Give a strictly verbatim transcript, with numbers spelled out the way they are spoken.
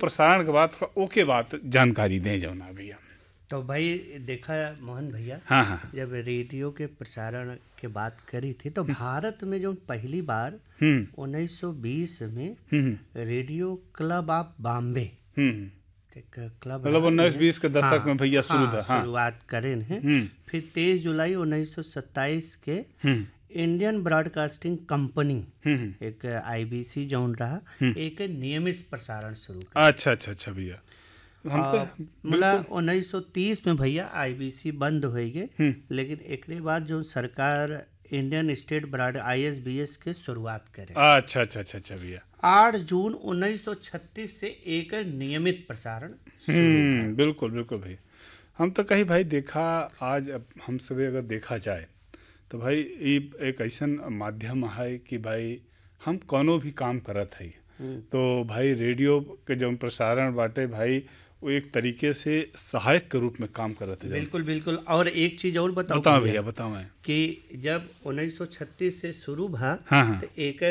प्रसारण के बाद ओके बात जानकारी दें जौना भैया। तो भाई देखा मोहन भैया, हाँ हाँ जब रेडियो के प्रसारण के बात करी थी तो भारत में जो पहली बार हम्म उन्नीस सौ बीस में हम्म रेडियो क्लब ऑफ बॉम्बे, हम्म एक क्लब मतलब उन्नीस बीस के दशक हाँ, में भैया शुरू था। हाँ शुरुआत करें हैं। हम्म फिर तेईस जुलाई उन्नीस सौ सत्ताईस के हम्म इंडियन ब्रॉडकास्टिंग कंपनी, हम्म एक आईबीसी जौन रहा, एक नियमित प्रसारण शुरू कर। अच्छा अच्छा अच्छा भैया। हमको मतलब उन्नीस सौ तीस में भैया आईबीसी बंद हो गए, हम्म लेकिन एक बाद जो सरकार इंडियन स्टेट ब्रॉड आईएसबीएस के शुरुआत करे। अच्छा अच्छा अच्छा अच्छा भैया। आठ जून उन्नीस सौ छत्तीस से एक नियमित प्रसारण शुरू हम्म हुआ। बिल्कुल बिल्कुल भाई। हम तो कहीं भाई देखा आज अब हम सभी अगर देखा जाए तो भाई ये एक ऐसा माध्यम है कि भाई हम कोनो भी काम करत है तो भाई रेडियो के जो प्रसारण बाटे भाई वो एक तरीके से सहायक के रूप में काम करत है। बिल्कुल बिल्कुल। और एक चीज और बताओ बताओ भैया बताओ। कि जब उन्नीस सौ छत्तीस से शुरू भा हाँ हाँ तो एक